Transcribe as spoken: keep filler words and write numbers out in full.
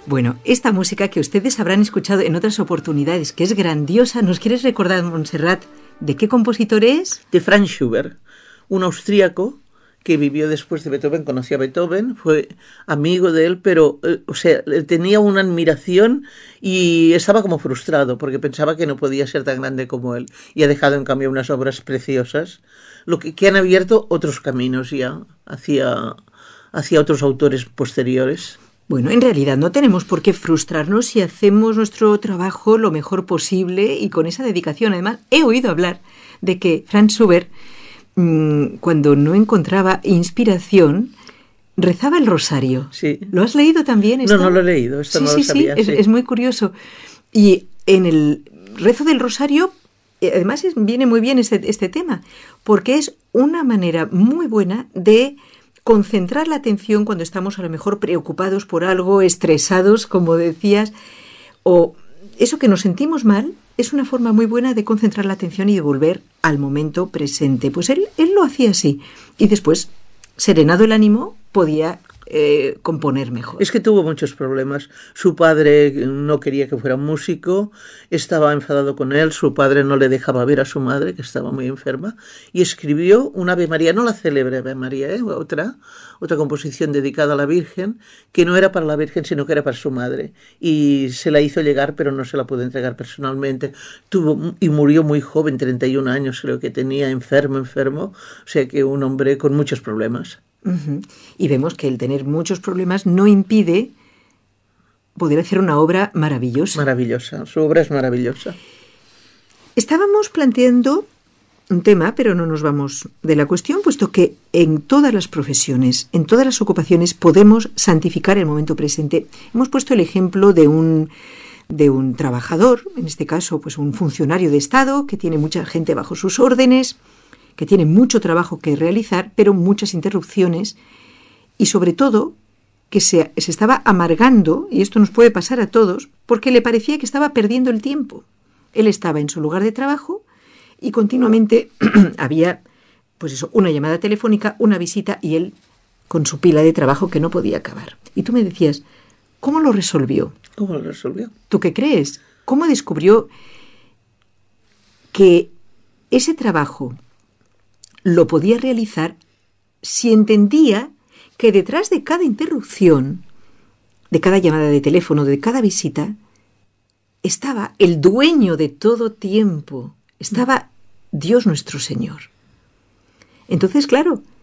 Bueno, esta música que ustedes habrán escuchado en otras oportunidades, que es grandiosa, ¿nos quieres recordar, Montserrat, de qué compositor es? De Franz Schubert, un austríaco que vivió después de Beethoven, conocía a Beethoven, fue amigo de él, pero, eh, o sea, tenía una admiración y estaba como frustrado porque pensaba que no podía ser tan grande como él. Y ha dejado, en cambio, unas obras preciosas, lo que, que han abierto otros caminos ya hacia, hacia otros autores posteriores. Bueno, en realidad no tenemos por qué frustrarnos si hacemos nuestro trabajo lo mejor posible y con esa dedicación. Además, he oído hablar de que Franz Schubert, cuando no encontraba inspiración, rezaba el rosario. Sí. ¿Lo has leído también esto? No, no lo he leído, esto sí, no sí, lo sabía. Sí, sí. Es, es muy curioso. Y en el rezo del rosario, además es, viene muy bien este, este tema, porque es una manera muy buena de concentrar la atención cuando estamos a lo mejor preocupados por algo, estresados, como decías, o eso que nos sentimos mal. Es una forma muy buena de concentrar la atención y de volver al momento presente. Pues él, él lo hacía así. Y después, serenado el ánimo, podía eh, componer mejor. Es que tuvo muchos problemas. Su padre no quería que fuera músico, estaba enfadado con él, su padre no le dejaba ver a su madre, que estaba muy enferma, y escribió un Ave María, no la célebre Ave María, ¿eh? otra, otra composición dedicada a la Virgen, que no era para la Virgen, sino que era para su madre. Y se la hizo llegar, pero no se la pudo entregar personalmente. Tuvo, y murió muy joven, treinta y un años creo que tenía, enfermo, enfermo, o sea que un hombre con muchos problemas. Uh-huh. Y vemos que el tener muchos problemas no impide poder hacer una obra maravillosa. Maravillosa, su obra es maravillosa. Estábamos planteando un tema, pero no nos vamos de la cuestión, puesto que en todas las profesiones, en todas las ocupaciones, podemos santificar el momento presente. Hemos puesto el ejemplo de un, de un trabajador, en este caso pues un funcionario de Estado, que tiene mucha gente bajo sus órdenes, que tiene mucho trabajo que realizar, pero muchas interrupciones, y sobre todo que se, se estaba amargando, y esto nos puede pasar a todos, porque le parecía que estaba perdiendo el tiempo. Él estaba en su lugar de trabajo y continuamente había pues eso, una llamada telefónica, una visita, y él con su pila de trabajo que no podía acabar. Y tú me decías, ¿cómo lo resolvió? ¿Cómo lo resolvió? ¿Tú qué crees? ¿Cómo descubrió que ese trabajo lo podía realizar si entendía que detrás de cada interrupción, de cada llamada de teléfono, de cada visita, estaba el dueño de todo tiempo, estaba Dios nuestro Señor? Entonces, claro,